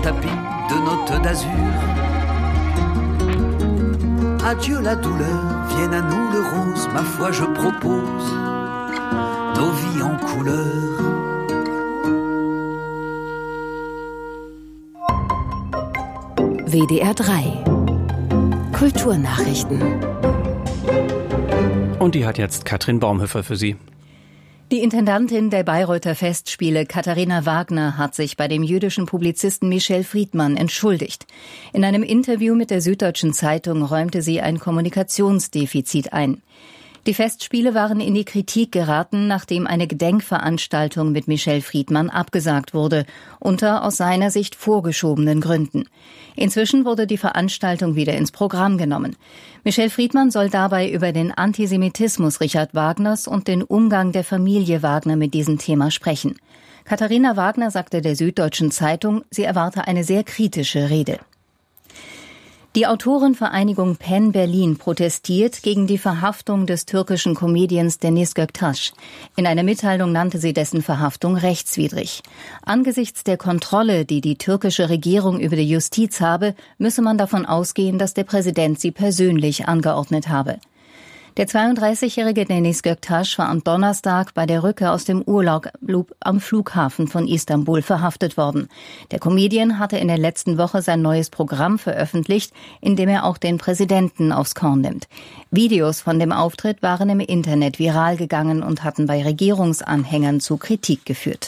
tapis de notes d'azur. Adieu la douleur, vienne à nous le rose, ma foi je propose nos vies en couleur. WDR 3 Kulturnachrichten. Und die hat jetzt Katrin Baumhöfer für Sie. Die Intendantin der Bayreuther Festspiele, Katharina Wagner, hat sich bei dem jüdischen Publizisten Michel Friedmann entschuldigt. In einem Interview mit der Süddeutschen Zeitung räumte sie ein Kommunikationsdefizit ein. Die Festspiele waren in die Kritik geraten, nachdem eine Gedenkveranstaltung mit Michel Friedmann abgesagt wurde, unter aus seiner Sicht vorgeschobenen Gründen. Inzwischen wurde die Veranstaltung wieder ins Programm genommen. Michel Friedmann soll dabei über den Antisemitismus Richard Wagners und den Umgang der Familie Wagner mit diesem Thema sprechen. Katharina Wagner sagte der Süddeutschen Zeitung, sie erwarte eine sehr kritische Rede. Die Autorenvereinigung PEN Berlin protestiert gegen die Verhaftung des türkischen Comedians Deniz Göktaş. In einer Mitteilung nannte sie dessen Verhaftung rechtswidrig. Angesichts der Kontrolle, die die türkische Regierung über die Justiz habe, müsse man davon ausgehen, dass der Präsident sie persönlich angeordnet habe. Der 32-jährige Deniz Göktaş war am Donnerstag bei der Rückkehr aus dem Urlaub am Flughafen von Istanbul verhaftet worden. Der Comedian hatte in der letzten Woche sein neues Programm veröffentlicht, in dem er auch den Präsidenten aufs Korn nimmt. Videos von dem Auftritt waren im Internet viral gegangen und hatten bei Regierungsanhängern zu Kritik geführt.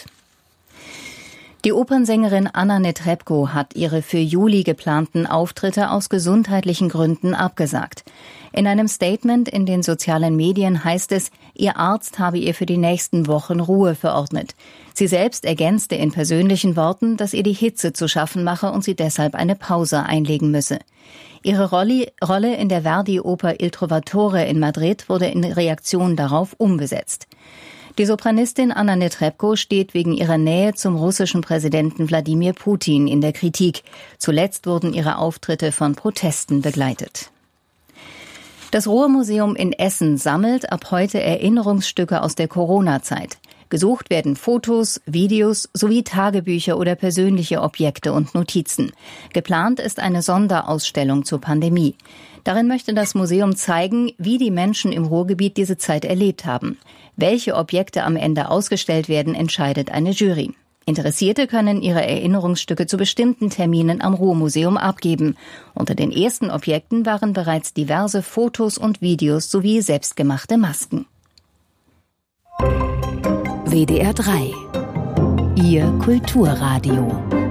Die Opernsängerin Anna Netrebko hat ihre für Juli geplanten Auftritte aus gesundheitlichen Gründen abgesagt. In einem Statement in den sozialen Medien heißt es, ihr Arzt habe ihr für die nächsten Wochen Ruhe verordnet. Sie selbst ergänzte in persönlichen Worten, dass ihr die Hitze zu schaffen mache und sie deshalb eine Pause einlegen müsse. Ihre Rolle in der Verdi-Oper Il Trovatore in Madrid wurde in Reaktion darauf umbesetzt. Die Sopranistin Anna Netrebko steht wegen ihrer Nähe zum russischen Präsidenten Wladimir Putin in der Kritik. Zuletzt wurden ihre Auftritte von Protesten begleitet. Das Ruhr-Museum in Essen sammelt ab heute Erinnerungsstücke aus der Corona-Zeit. Gesucht werden Fotos, Videos sowie Tagebücher oder persönliche Objekte und Notizen. Geplant ist eine Sonderausstellung zur Pandemie. Darin möchte das Museum zeigen, wie die Menschen im Ruhrgebiet diese Zeit erlebt haben. Welche Objekte am Ende ausgestellt werden, entscheidet eine Jury. Interessierte können ihre Erinnerungsstücke zu bestimmten Terminen am Ruhrmuseum abgeben. Unter den ersten Objekten waren bereits diverse Fotos und Videos sowie selbstgemachte Masken. WDR 3 Ihr Kulturradio.